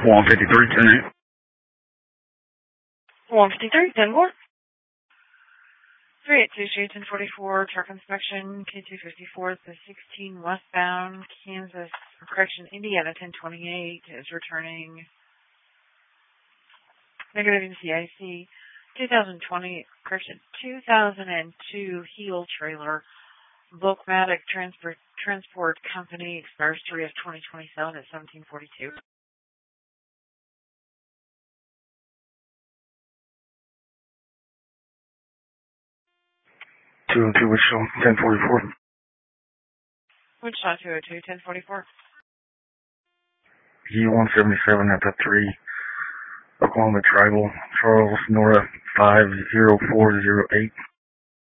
153, 10-8. 153, 10-4. 3823, 1044, truck inspection, K254, the 16 westbound, Indiana 1028 is returning negative NCIC. 2002 Heel trailer, Volkmatic Transport Company, expires 3 of 2027 at 1742. 202 Wichita, 1044. Wichita 202, 1044. E177 at the 3, Oklahoma Tribal, Charles, Nora 50408.